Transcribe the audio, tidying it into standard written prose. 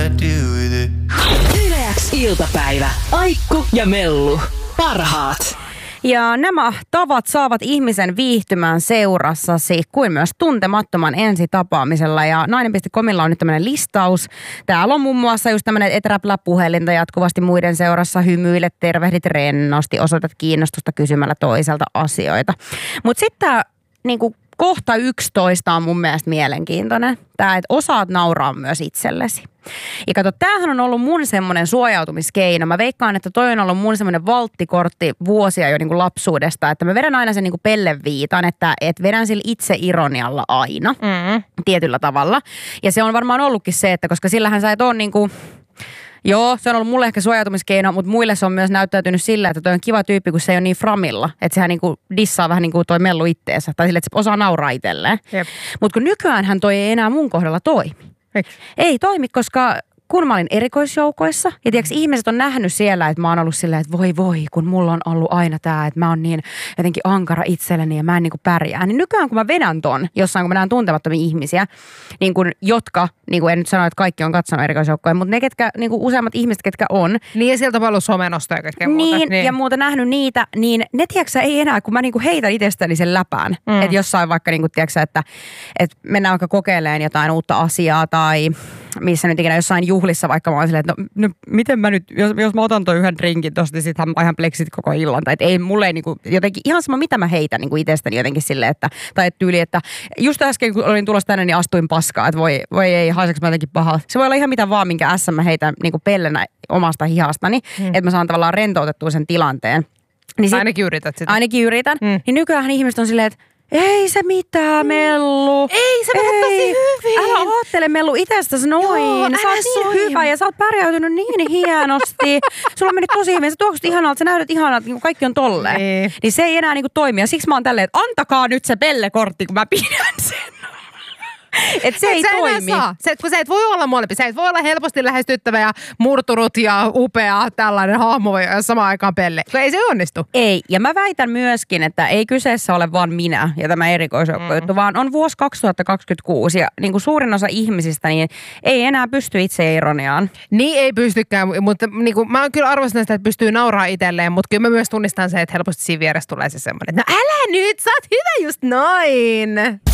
Yle X iltapäivä. Aikku ja Mellu. Parhaat. Ja nämä tavat saavat ihmisen viihtymään seurassasi kuin myös tuntemattoman ensitapaamisella. Ja nainen.comilla on nyt tämmöinen listaus. Täällä on muun muassa just tämmöinen, että et räplää puhelinta jatkuvasti muiden seurassa, hymyilet, tervehdit rennosti, osoitat kiinnostusta kysymällä toiselta asioita. Mutta sitten tämä niinku kohta 11 on mun mielestä mielenkiintoinen. Tämä, että osaat nauraa myös itsellesi. Ja kato, tämähän on ollut mun semmoinen suojautumiskeino. Mä veikkaan, että toi on ollut mun semmoinen valttikortti vuosia jo niin kuin lapsuudesta, että mä vedän aina sen niin kuin pelleviitan, että vedän sillä itse ironialla aina tietyllä tavalla. Ja se on varmaan ollutkin se, että koska sillähän sä et ole niin kuin... Joo, se on ollut mulle ehkä suojautumiskeino, mutta muille se on myös näyttäytynyt sillä, että toi on kiva tyyppi, kun se ei ole niin framilla. Että sehän niinku dissaa vähän niin kuin toi Mellu itteensä. Tai sille, että se osaa nauraa itselleen. Mutta kun nykyäänhän toi ei enää mun kohdalla toimi. Ei toimi, koska kun mä olin erikoisjoukoissa, ja tiiäks, ihmiset on nähnyt siellä, että mä oon ollut silleen, että voi, kun mulla on ollut aina tää, että mä oon niin jotenkin ankara itselleni ja mä en niinku pärjää. Niin nykyään kun mä vedän ton, jossain kun mä näen tuntemattomia ihmisiä, niin kun, jotka, niin kuin en nyt sano, että kaikki on katsonut erikoisjoukkoja, mutta ne ketkä, niin kuin useammat ihmiset, ketkä on. Niin ja sieltä on paljon somenostoja ja kaikkea muuta. Niin, ja muuta nähnyt niitä, niin ne tiiäks, ei enää, kun mä niinku heitän itsestäni sen läpään. Että jossain vaikka niinku, tiiäks, että mennään vaikka kokeilemaan jotain uutta asiaa tai missä nyt ikinä jossain juhlissa vaikka mä oon silleen, että no miten mä nyt, jos mä otan toi yhden drinkin tosta, niin sittenhän mä ihan pleksit koko illan. Tai ei mulle ei niinku, jotenkin ihan sama mitä mä heitän niinku itsestäni jotenkin silleen, että, tai tyyli, että just äsken kun olin tulossa tänne, niin astuin paskaa, että voi ei, haiseks mä jotenkin pahaa. Se voi olla ihan mitä vaan, minkä ässä mä heitän niinku pellenä omasta hihastani, että mä saan tavallaan rentoutettua sen tilanteen. Niin ainakin yrität sitä. Ainakin yritän. Niin nykyään ihmiset on silleen, että ei se mitään, Mellu. Ei, se menee tosi hyvin. Älä oottele, Mellu, itsestäsi noin. Joo, sä oot niin hyvä ja sä oot pärjäytynyt niin hienosti. Sulla on mennyt tosi hyvin. Sä tuoksut ihanalta, sä näytät ihanalta, niin kaikki on tolleen. Niin se ei enää niin kuin toimi. Ja siksi mä oon tälleen, että antakaa nyt se pellekortti, kun mä pidän sen. Että se ei toimi. Sä et voi olla molempi. Sä et voi olla helposti lähestyttävä ja murtunut ja upea tällainen hahmo ja samaan aikaan pelle. Ei se onnistu. Ei. Ja mä väitän myöskin, että ei kyseessä ole vaan minä ja tämä erikoisjoukkojuttu, vaan on vuosi 2026 ja niin kuin suurin osa ihmisistä niin ei enää pysty itse ironiaan. Niin ei pystykään, mutta niin kuin, mä kyllä arvostan sitä, että pystyy nauraa itselleen, mutta kyllä mä myös tunnistan se, että helposti siinä vieressä tulee se semmoinen, että no älä nyt, sä oot hyvä just noin.